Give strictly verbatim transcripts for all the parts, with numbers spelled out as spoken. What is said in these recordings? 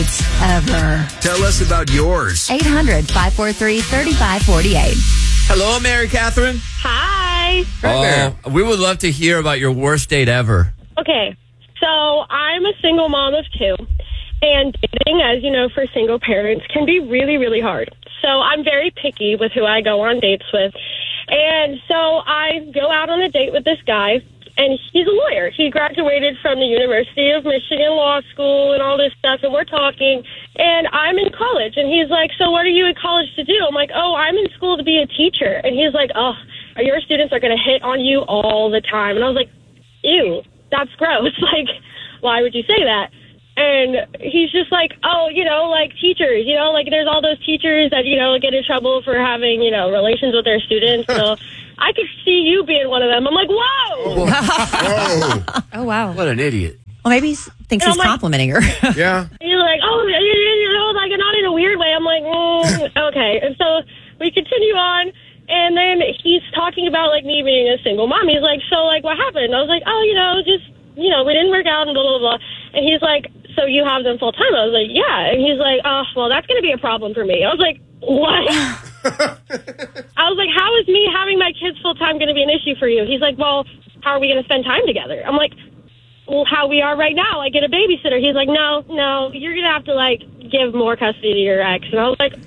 dates ever. Tell us about yours. eight hundred, five four three, three five four eight. Hello, Mary Catherine. Hi. Oh, we would love to hear about your worst date ever. Okay, so I'm a single mom of two, and dating, as you know, for single parents can be really, really hard. So I'm very picky with who I go on dates with. And so I go out on a date with this guy, and he's a lawyer. He graduated from the University of Michigan Law School and all this stuff, and we're talking, and I'm in college. And he's like, so what are you in college to do? I'm like, oh, I'm in school to be a teacher. And he's like, oh, your students are going to hit on you all the time. And I was like, ew, that's gross. Like, why would you say that? And he's just like, oh, you know, like teachers, you know, like there's all those teachers that, you know, get in trouble for having, you know, relations with their students. So I could see you being one of them. I'm like, whoa. Whoa. Oh, wow. What an idiot. Well, maybe he thinks And he's I'm like- complimenting her. Yeah. He's like, oh, you, you know, like not in a weird way. I'm like, mm, okay. And so we continue on. And then he's talking about, like, me being a single mom. He's like, so, like, what happened? I was like, oh, you know, just, you know, we didn't work out and blah, blah, blah. And he's like, so you have them full time? I was like, yeah. And he's like, oh, well, that's going to be a problem for me. I was like, what? I was like, how is me having my kids full time going to be an issue for you? He's like, well, how are we going to spend time together? I'm like, well, how we are right now. I get a babysitter. He's like, no, no, you're going to have to, like, give more custody to your ex. And I was like,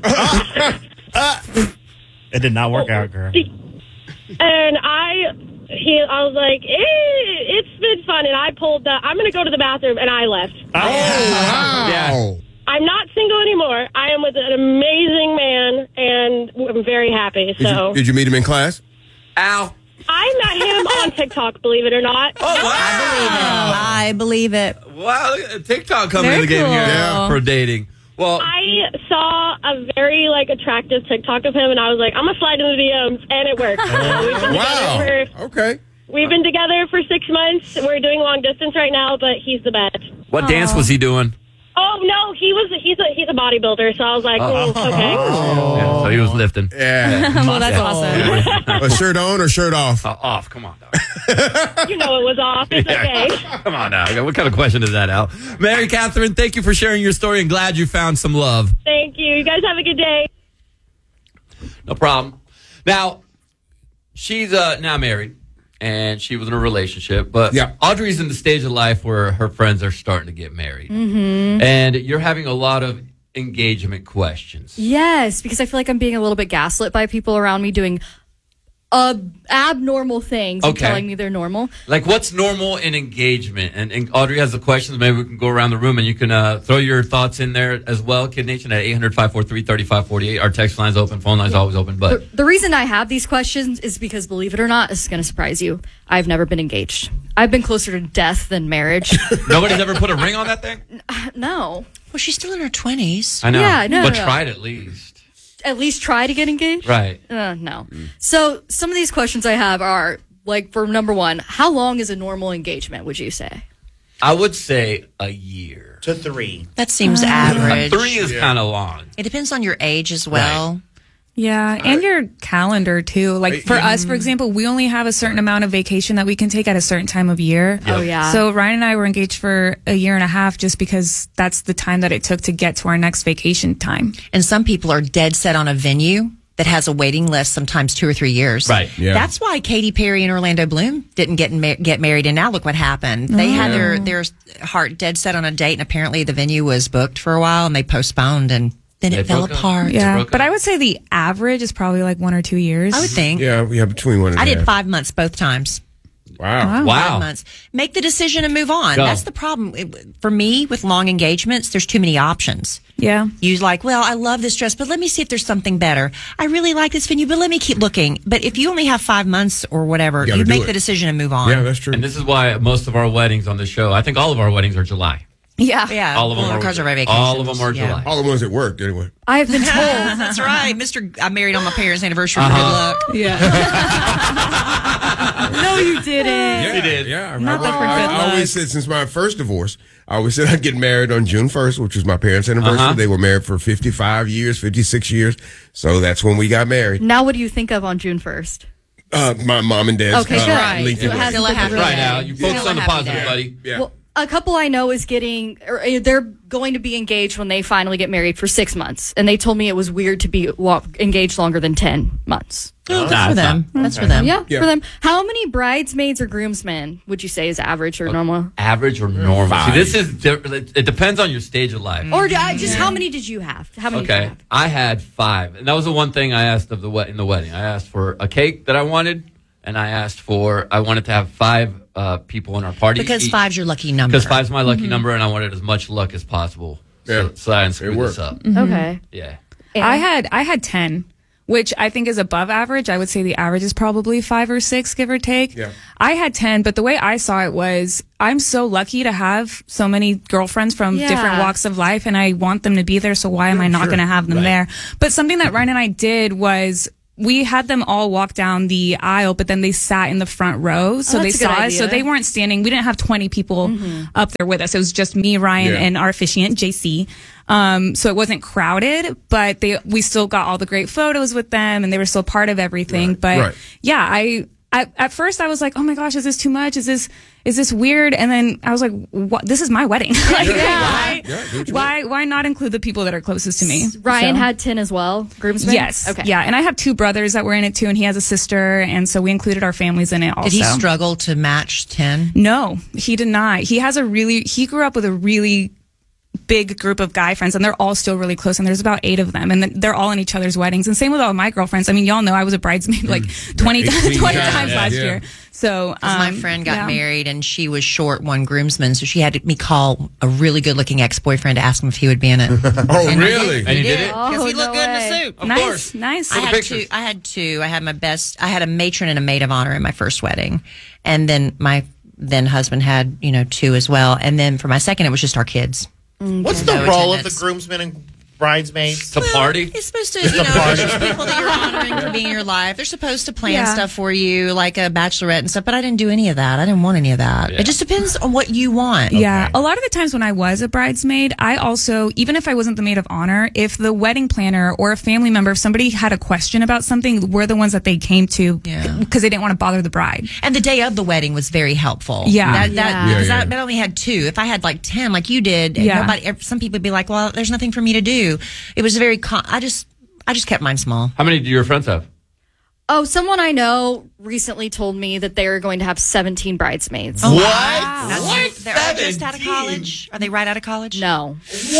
It did not work out, girl. and I, he, I was like, eh, it's been fun. And I pulled the, I'm going to go to the bathroom, and I left. Oh, wow. Yeah. I'm not single anymore. I am with an amazing man, and I'm very happy. Did, So you, did you meet him in class? Ow. I met him on TikTok, believe it or not. Oh, wow. I believe it. Wow, look at TikTok coming Very in the game cool. here Yeah. for dating. Well, I saw a very, like, attractive TikTok of him, and I was like, I'm going to slide in the D Ms, and it worked. So we've been Wow. together for, Okay. we've been together for six months. We're doing long distance right now, but he's the best. what dance was he doing? Oh, no, he was, he's a, he's a bodybuilder, so I was like, Oh. mm, okay. Yeah, so he was lifting. Yeah. Well, that's awesome. A shirt on or shirt off? Uh, off. Come on, dog. You know it was off. It's okay. Come on now. What kind of question is that, Al? Mary Catherine, thank you for sharing your story and glad you found some love. Thank you. You guys have a good day. No problem. Now, she's uh, now married and she was in a relationship, but Yeah. Audrey's in the stage of life where her friends are starting to get married. Mm-hmm. And you're having a lot of engagement questions. Yes, because I feel like I'm being a little bit gaslit by people around me doing uh, abnormal things and Okay. telling me they're normal. Like, what's normal in engagement? And, and Audrey has the questions. Maybe we can go around the room and you can uh, throw your thoughts in there as well. Kid Nation at eight hundred, five four three, three five four eight. Our text line's open. Phone line's always open. The, But the reason I have these questions is because, believe it or not, this is going to surprise you. I've never been engaged. I've been closer to death than marriage. nobody's ever put a ring on that thing? No. Well, she's still in her twenties. I know. Yeah, no, But no, no. try it at least. At least try to get engaged? Right. Uh, no. So some of these questions I have are, like, for number one, how long is a normal engagement, would you say? I would say a year. To three. That seems average. Three is kind of long. It depends on your age as well. Yeah, and your calendar too. Like for us, for example, we only have a certain amount of vacation that we can take at a certain time of year. Oh, yeah. So Ryan and I were engaged for a year and a half just because that's the time that it took to get to our next vacation time. And some people are dead set on a venue that has a waiting list, sometimes two or three years. Right. Yeah. That's why Katy Perry and Orlando Bloom didn't get ma- get married, and now look what happened. They had their their heart dead set on a date, and apparently the venue was booked for a while, and they postponed, and then They it fell broke up. apart. Yeah, broke but up. I would say the average is probably like one or two years. I would think. Yeah, we have between one and a I did half. five months both times. Wow. Wow. Five months. Make the decision and move on. Go. That's the problem. It- For me, with long engagements, there's too many options. Yeah. You like, well, I love this dress, but let me see if there's something better. I really like this venue, but let me keep looking. But if you only have five months or whatever, You gotta you do make it. the decision and move on. Yeah, that's true. And this is why most of our weddings on the show, I think all of our weddings are July. Yeah. Yeah. All of them well, are because of our vacations. All of them are Yeah. July. All the ones that worked, anyway. I have been told. That's right. Mister I married on my parents' anniversary for Uh-huh. good luck. Yeah. No, you didn't. Yeah, She did. Yeah. Not I, that for I, good I always luck. said since my first divorce, I always said I'd get married on June first, which was my parents' anniversary. Uh-huh. They were married for fifty-five years, fifty-six years. So that's when we got married. Now, what do you think of on June first? Uh, my mom and dad's Okay, uh, good. lengthy So it wedding. has- Still a happy Right day. now, you focus Still a on the happy positive, day. buddy. Yeah. Well, a couple I know is getting, or uh, they're going to be engaged when they finally get married for six months. And they told me it was weird to be wa- engaged longer than ten months. Oh, Nah, that's for it's them. not. That's for them. Yeah, Yeah. for them. How many bridesmaids or groomsmen would you say is average or normal? Average or normal? See, this is di- it depends on your stage of life. Or do I, just how many did you have? How many did you Okay, have? I had five, and that was the one thing I asked of the wed- in the wedding. I asked for a cake that I wanted, and I asked for I wanted to have five uh, people in our party Because eat- five's your lucky number. because five's my lucky number, and I wanted as much luck as possible. Yeah. So, so I didn't screw It this worked. up. Okay. Yeah. I had I had ten, which I think is above average. I would say the average is probably five or six, give or take. Yeah. I had ten, but the way I saw it was I'm so lucky to have so many girlfriends from Yeah. different walks of life, and I want them to be there. So why am I not sure. going to have them Right. there? But something that Ryan and I did was we had them all walk down the aisle, but then they sat in the front row. So Oh, they that's a good saw us. So idea. they weren't standing. We didn't have twenty people up there with us. It was just me, Ryan, Yeah. and our officiant, J C. Um, so it wasn't crowded, but they, we still got all the great photos with them and they were still part of everything. Right, But right. yeah, I, I, at first I was like, oh my gosh, is this too much? Is this, is this weird? And then I was like, what? This is my wedding. Like, why, Yeah, do what you why, why not include the people that are closest to me? Ryan So- had ten as well, groomsmen? Yes. Okay. Yeah. And I have two brothers that were in it too, and he has a sister. And so we included our families in it also. Did he struggle to match ten? No, he did not. He has a really, he grew up with a really big group of guy friends, and they're all still really close, and there's about eight of them, and then they're all in each other's weddings. And same with all my girlfriends. I mean, y'all know I was a bridesmaid like twenty, Yeah, twenty eighteen times times, last yeah. year. So um, My friend got yeah. married and she was short one groomsman, so she had me call a really good looking ex boyfriend to ask him if he would be in it. Oh, really? And you did it? Because Oh, he looked no good in way. a suit. Of Nice, course. nice. I the had pictures. two. I had two. I had my best. I had a matron and a maid of honor in my first wedding, and then my then husband had you know two as well. And then for my second, it was just our kids. What's the No role of the attendance. groomsmen and bridesmaids? The party? It's supposed to, you know, party. there's people that you're honoring for being in your life. They're supposed to plan Yeah. stuff for you, like a bachelorette and stuff. But I didn't do any of that. I didn't want any of that. Yeah. It just depends on what you want. Yeah. A lot of the times when I was a bridesmaid, I also, even if I wasn't the maid of honor, if the wedding planner or a family member, if somebody had a question about something, we're the ones that they came to Yeah. because they didn't want to bother the bride. And the day of the wedding was very helpful. Yeah. that, that, Yeah. because Yeah, I, yeah. I only had two. If I had like ten, like you did, Yeah. nobody. Some people would be like, "Well, there's nothing for me to do." It was very. Con- I just, I just kept mine small. How many do your friends have? Oh, someone I know recently told me that they are going to have seventeen bridesmaids. What? That's, What? They're just out of college. Are they right out of college? No.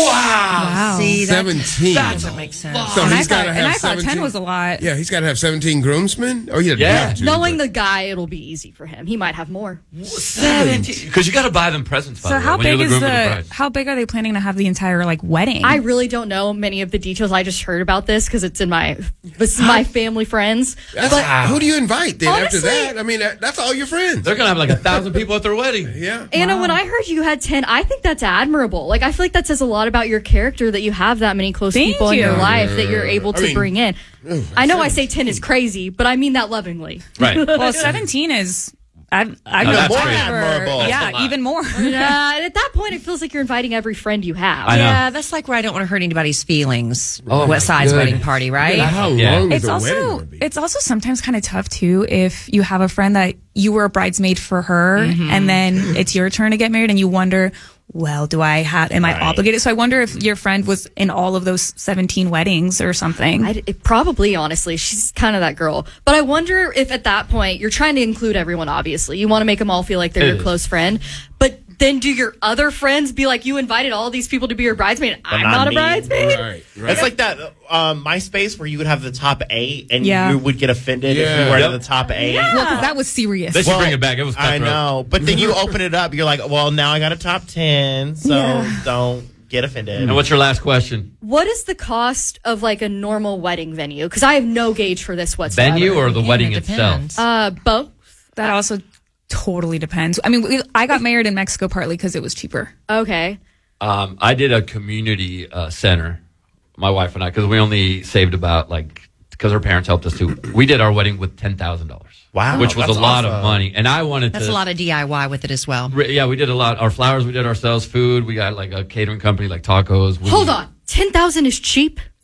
Wow. See, that seventeen. doesn't make sense. So And I he's got thought, to and have I thought ten seventeen. was a lot. Yeah, he's got to have seventeen groomsmen. Oh, yeah, Yeah. to, Knowing but- the guy, it'll be easy for him. He might have more. seventeen. Because you got to buy them presents, by So the way, how when big you're the is groom or the the, bride. how big are they planning to have the entire like wedding? I really don't know many of the details. I just heard about this because it's in my this is my family friends. That's, But who do you invite then Honestly- after that? I mean, that, that's all your friends. They're going to have like a thousand people at their wedding. Yeah. Anna, when I heard you had ten, I think that's admirable. Like, I feel like that says a lot about your character that you have that many close Thank people in your you. life that you're able I to mean, bring in. I know I say ten is crazy, but I mean that lovingly. Right. well, seventeen is. I'd, I'd No, go that's more great. for- Admirable. That's a yeah, lot. even more. Yeah, and at that point, it feels like you're inviting every friend you have. I know. Yeah, that's like where I don't want to hurt anybody's feelings. Oh, my West Side's goodness. wedding party, right? How Yeah. long is It's the wedding also going to be? it's also sometimes kind of tough too if you have a friend that you were a bridesmaid for her and then it's your turn to get married and you wonder, well, do I have am I Right. obligated? So I wonder if your friend was in all of those seventeen weddings or something. I, it, probably, honestly, she's kind of that girl. But I wonder if at that point you're trying to include everyone. Obviously, you want to make them all feel like they're It your is. close friend. But then, do your other friends be like, "You invited all these people to be your bridesmaid? I'm not not a me." bridesmaid." Right, right. It's like that um, MySpace where you would have the top eight and Yeah. you would get offended if Yeah. you weren't in Yep. the top eight. well, because that was serious. They should Well, bring it back. It was I cutthroat. know. But then you open it up, you're like, well, now I got a top ten, so Yeah. don't get offended. And what's your last question? What is the cost of like a normal wedding venue? Because I have no gauge for this whatsoever. Venue or the Yeah, wedding it itself? depends. Uh, both. that also totally depends. I mean, we, I got married in Mexico partly because it was cheaper. Okay. Um, I did a community uh, center, my wife and I, because we only saved about like because her parents helped us too. We did our wedding with ten thousand dollars. Wow, which was a that's lot of awesome. money, and I wanted That's to. a lot of D I Y with it as well. Re- Yeah, we did a lot. Our flowers, we did ourselves. Food, we got like a catering company, like tacos. We, Hold on. ten thousand is cheap?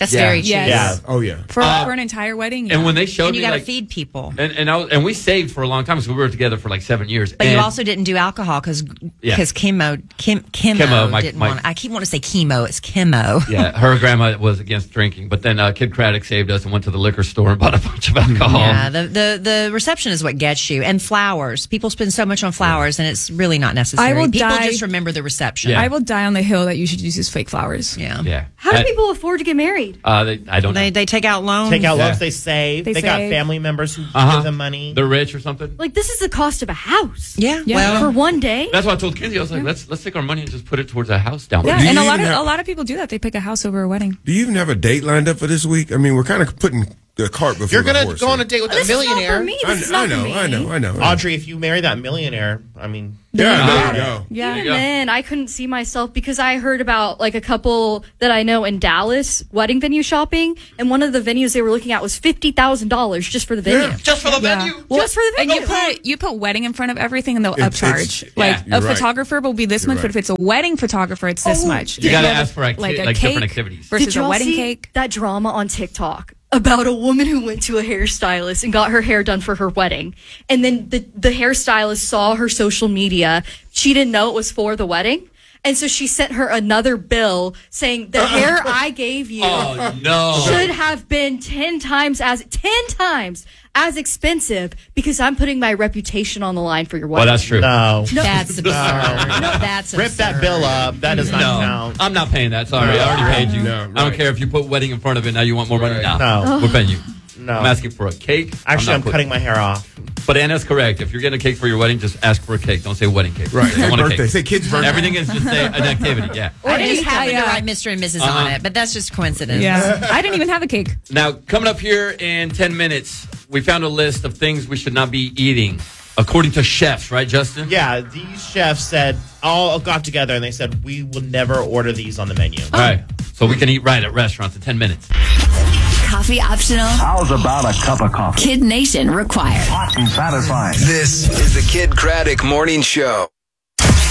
That's Yeah. very cheap. Yes. Yeah. Oh yeah. For, Uh, for an entire wedding. And yeah. when they showed And you me, got to like, feed people. and and, I was, and we saved for a long time because we were together for like seven years. But and you also didn't do alcohol because Yeah. chemo, Kim, chemo, Chemo, my- didn't my- want. I keep wanting to say chemo. It's chemo. yeah, her grandma was against drinking, but then uh, Kid Craddock saved us and went to the liquor store and bought a bunch of alcohol. Yeah, the, the the reception is what gets you, and flowers. People spend so much on flowers, and it's really not necessary. I will People die- just remember the reception. Yeah. I will die on the hill that you should use these fake flowers. yeah. Yeah. How do I- people afford to get married? Uh, they, I don't They know. they take out loans. Take out Yeah. loans, they save. They They, got save. family members who Uh-huh. give them money. They're rich or something. Like, this is the cost of a house. Yeah. Yeah. Well, For one day? That's why I told Kinsey. I was like, let's let's take our money and just put it towards a house down Yeah, there. Do and a you lot of even have- a lot of people do that. They pick a house over a wedding. Do you even have a date lined up for this week? I mean, we're kind of putting the cart before You're the gonna horse. go on a here. date with This a is not millionaire. for me. I, This is I not know, for me. I know, I know. Audrey, if you marry that millionaire, I mean, Yeah, there Uh-huh. you go. Yeah. you go. Even I couldn't see myself because I heard about like a couple that I know in Dallas wedding venue shopping, and one of the venues they were looking at was fifty thousand dollars just for the venue. Yeah. Just for the Yeah. venue. Just for the And venue. you put you put wedding in front of everything, and they'll It's- upcharge. it's- Like Yeah. a You're right. photographer will be this You're much, but right. if it's a wedding photographer, it's this Oh, much. You got to Yeah. ask for acti- like like, a cake different activities. versus Did a y'all wedding see cake. that drama on TikTok about a woman who went to a hairstylist and got her hair done for her wedding, and then the the hairstylist saw her social media. She didn't know it was for the wedding, and so she sent her another bill saying the hair I gave you Oh no! should have been ten times as ten times as expensive because I'm putting my reputation on the line for your Well, wedding. that's true. no. that's absurd. That's Rip that absurd. bill up. That does not No, count. I'm not paying that. Sorry, I already paid you. No, I don't right. care if you put wedding in front of it. Now you want more money. Right. Now No. we're paying you. No. I'm asking for a cake. Actually, I'm, not cutting my hair off. But Anna's correct. If you're getting a cake for your wedding, just ask for a cake. Don't say wedding cake. Right. Say, I want a Birthday. cake. Say kid's birthday. Everything is just say an activity. Yeah. I just I, happened to uh, write Mister and Missus Uh-huh. on it, but that's just coincidence. Yeah, I didn't even have a cake. Now, coming up here in ten minutes, we found a list of things we should not be eating, according to chefs, right, Justin? Yeah, these chefs said, all got together and they said, we will never order these on the menu. All right. So we can eat right at restaurants in ten minutes. Coffee optional. How's about a cup of coffee? Kid Nation required. Hot and satisfying. This is the Kid Craddock Morning Show.